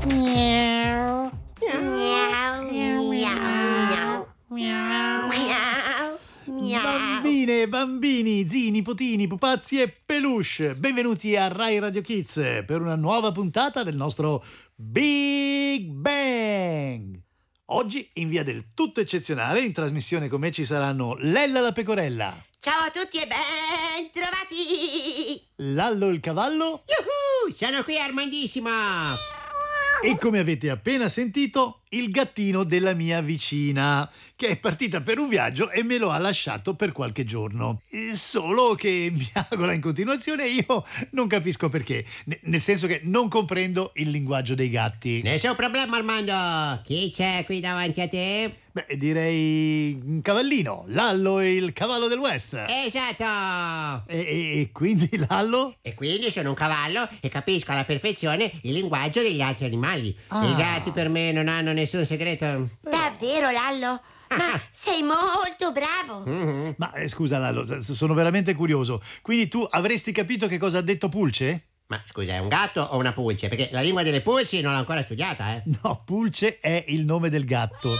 Miau. Miau, miau, miau. Miau, miau. Bambine, bambini, zii, nipotini, pupazzi e peluche, benvenuti a Rai Radio Kids per una nuova puntata del nostro Big Bang. Oggi in via del tutto eccezionale, in trasmissione con me ci saranno Lella la pecorella, Ciao a tutti e ben trovati! Lallo il cavallo Sono qui, Armandissimo! e, come avete appena sentito, il gattino della mia vicina, che è partita per un viaggio e me lo ha lasciato per qualche giorno. Solo che miagola in continuazione e io non capisco perché, nel senso che non comprendo il linguaggio dei gatti. Nessun problema, Armando! Chi c'è qui davanti a te? Beh, direi un cavallino, Lallo è il cavallo del West. Esatto! E quindi Lallo? E quindi sono un cavallo e capisco alla perfezione il linguaggio degli altri animali. Ah. I gatti per me non hanno nessun segreto. Davvero, Lallo? Ma sei molto bravo! Mhm. Ma scusa Lallo, sono veramente curioso. Quindi tu avresti capito che cosa ha detto Pulce? Ma scusa, è un gatto o una pulce? Perché la lingua delle pulci non l'ho ancora studiata, eh? No, Pulce è il nome del gatto.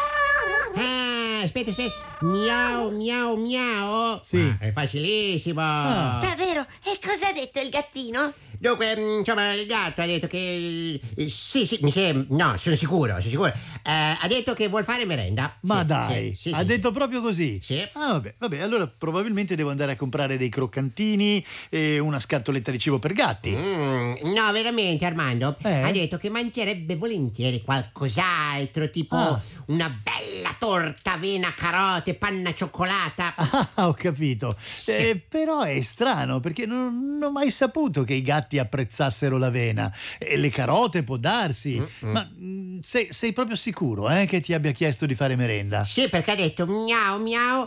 Ah, aspetta. Miau, miau, miau. Sì. È facilissimo. Davvero? E cosa ha detto il gattino? Dunque, insomma, il gatto ha detto che... Sì, mi sembra... No, sono sicuro. Ha detto che vuol fare merenda. Ma Sì, dai, sì. ha detto proprio così? Sì. Ah, vabbè, allora probabilmente devo andare a comprare dei croccantini e una scatoletta di cibo per gatti. No, veramente, Armando. Eh? Ha detto che mangerebbe volentieri qualcos'altro, tipo una bella torta, avena, carote, panna cioccolata. Ah, ho capito. Sì. Però è strano perché non ho mai saputo che i gatti apprezzassero l'avena. E le carote può darsi. Ma sei proprio sicuro che ti abbia chiesto di fare merenda? Sì, perché ha detto miau, miau,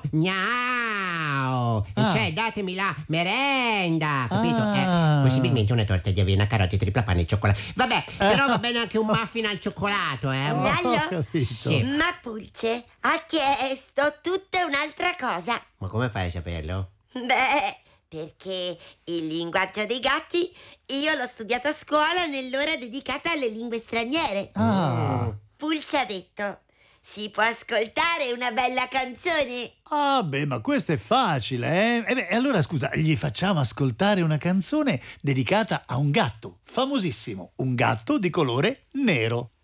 miau. E cioè, datemi la merenda, capito? Ah. Possibilmente una torta di avena, carote, tripla panna e cioccolato. Vabbè, però va bene anche un muffin al cioccolato, Ho Lallo? capito. Sì. Ma Pulce ha chiesto tutta un'altra cosa. Ma come fai a saperlo? Beh, perché il linguaggio dei gatti io l'ho studiato a scuola nell'ora dedicata alle lingue straniere. Ah. Pulce ha detto: si può ascoltare una bella canzone? Ah, beh, ma questo è facile, eh? Allora, scusa, gli facciamo ascoltare una canzone dedicata a un gatto famosissimo, un gatto di colore nero.